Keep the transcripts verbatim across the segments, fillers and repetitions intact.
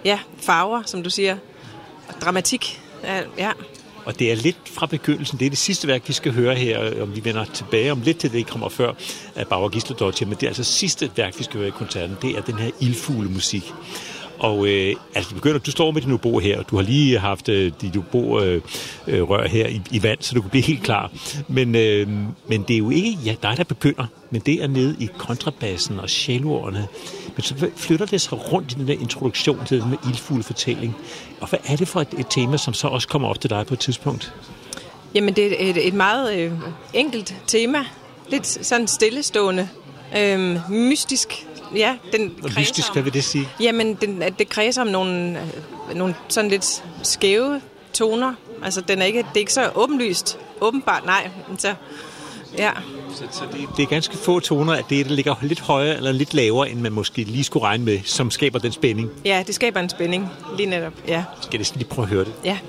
ja, farver, som du siger. Dramatik. Ja, ja. Og det er lidt fra begyndelsen. Det er det sidste værk, vi skal høre her, og vi vender tilbage om lidt til det, kommer før af Bauer Gísladóttir, men det er altså sidste værk, vi skal høre i koncerten. Det er den her ildfuglemusik. Og øh, altså, begynder, du står med din obo her, og du har lige haft øh, dit obo-rør øh, her i, i vand, så du kan blive helt klar. Men, øh, men det er jo ikke ja, dig, der begynder, men det er nede i kontrabassen og celloerne. Men så flytter det sig rundt i den der introduktion til den der ildfuglefortælling. Og hvad er det for et, et tema, som så også kommer op til dig på et tidspunkt? Jamen, det er et, et meget øh, enkelt tema. Lidt sådan stillestående, øh, mystisk. Ja, den og mystisk, om, hvad vil det sige? Jamen, den, det kredser om nogle, nogle sådan lidt skæve toner. Altså, den er ikke, det er ikke så åbenlyst. Åbenbart, nej. Så, ja. Så, så det, det er ganske få toner, at det, der ligger lidt højere eller lidt lavere, end man måske lige skulle regne med, som skaber den spænding. Ja, det skaber en spænding, lige netop, ja. Skal jeg lige prøve at høre det? Ja.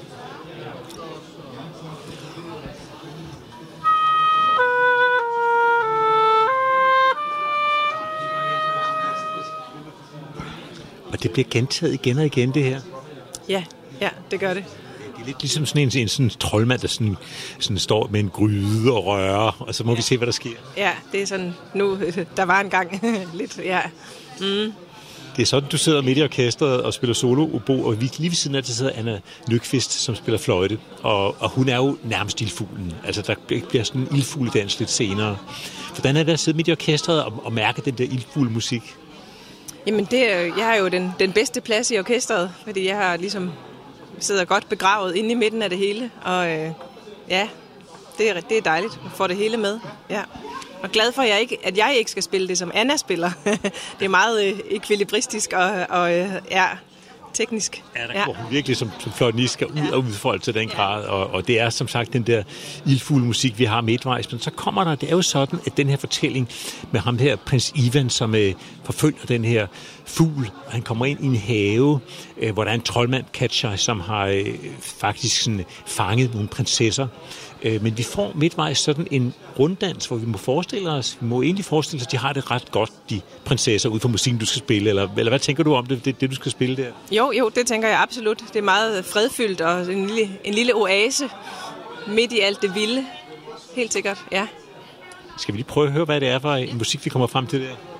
Og det bliver gentaget igen og igen, det her? Ja, ja, det gør det. Det er lidt ligesom sådan en, en sådan troldmand, der sådan, sådan står med en gryde og rører, og så må ja. vi se, hvad der sker. Ja, det er sådan, nu, der var en gang lidt, ja. Mm. Det er sådan, du sidder midt i orkestret og spiller solo-obo, og lige ved siden af, der sidder Anna Nyqvist, som spiller fløjte, og, og hun er jo nærmest ildfuglen. Altså, der bliver sådan en ildfugledans lidt senere. Hvordan er det at sidde midt i orkestret og, og mærke den der ildfuglemusik? Jamen, det, jeg har jo den, den bedste plads i orkestret, fordi jeg har ligesom sidder godt begravet inde i midten af det hele, og øh, ja, det er, det er dejligt at få det hele med, ja. Og glad for, at jeg ikke, at jeg ikke skal spille det, som Anna spiller. Det er meget øh, ekvilibristisk og, og øh, ja, teknisk. Ja, der går ja. virkelig som, som fløjtenist skal ud ja. og udfolde til den grad, og, og det er som sagt den der ildfulde musik, vi har midtvejs. Men så kommer der, det er jo sådan, at den her fortælling med ham her, prins Ivan, som øh, forfølger den her fugl, og han kommer ind i en have, øh, hvor der er en troldmand, Catcher, som har øh, faktisk sådan, fanget nogle prinsesser. Øh, men vi får midtvejs sådan en runddans, hvor vi må forestille os, vi må egentlig forestille os, at de har det ret godt, de prinsesser, ud fra musikken, du skal spille, eller, eller hvad tænker du om det, det, det, du skal spille der? Jo, jo, det tænker jeg absolut. Det er meget fredfyldt, og en lille, en lille oase midt i alt det vilde. Helt sikkert, ja. Skal vi lige prøve at høre, hvad det er for en musik, vi kommer frem til der?